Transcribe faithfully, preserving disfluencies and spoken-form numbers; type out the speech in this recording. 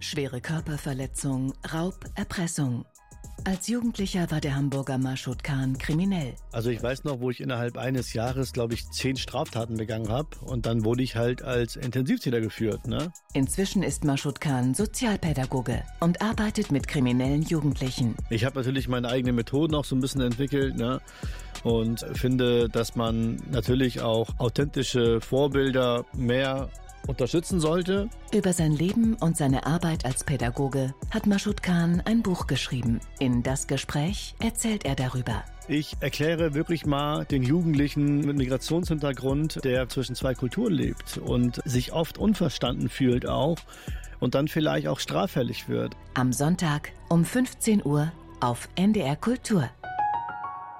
Schwere Körperverletzung, Raub, Erpressung. Als Jugendlicher war der Hamburger Maschud Khan kriminell. Also ich weiß noch, wo ich innerhalb eines Jahres, glaube ich, zehn Straftaten begangen habe. Und dann wurde ich halt als Intensivtäter geführt, ne? Inzwischen ist Maschud Khan Sozialpädagoge und arbeitet mit kriminellen Jugendlichen. Ich habe natürlich meine eigenen Methoden auch so ein bisschen entwickelt, ne? Und finde, dass man natürlich auch authentische Vorbilder mehr unterstützen sollte. Über sein Leben und seine Arbeit als Pädagoge hat Maschud Khan ein Buch geschrieben. In Das Gespräch erzählt er darüber. Ich erkläre wirklich mal den Jugendlichen mit Migrationshintergrund, der zwischen zwei Kulturen lebt und sich oft unverstanden fühlt auch und dann vielleicht auch straffällig wird. Am Sonntag um fünfzehn Uhr auf N D R Kultur.